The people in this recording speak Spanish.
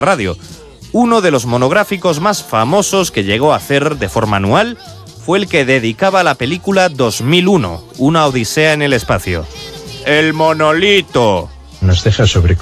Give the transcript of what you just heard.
radio. Uno de los monográficos más famosos que llegó a hacer de forma anual fue el que dedicaba a la película 2001, Una odisea en el espacio. El monolito. Nos deja sobre